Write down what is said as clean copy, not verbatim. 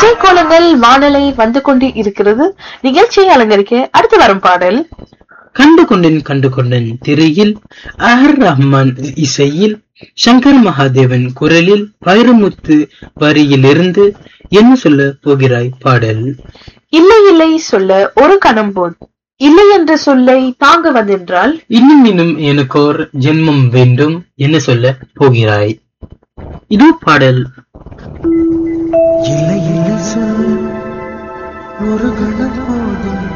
இசைக்கோலங்கள் வானலை வந்து கொண்டு இருக்கிறது. நிகழ்ச்சியை அலங்கரிக்க அடுத்து வரும் பாடல் கண்டு கொண்டேன் திரையில் ஆர் ரஹ்மான் இசையில் சங்கர் மகாதேவன் குரலில் வைரமுத்து வரியிலிருந்து என்ன சொல்ல போகிறாய் பாடல். இல்லை இல்லை சொல்ல ஒரு கணம் போது இல்லை என்ற சொல்லை தாங்க வந்தென்றால் இன்னும் எனக்கோர் ஜென்மம் வேண்டும் என்ன சொல்ல போகிறாய். இது பாடல். இல்லை இல்லை சொல்ல ஒரு கணம் போதும்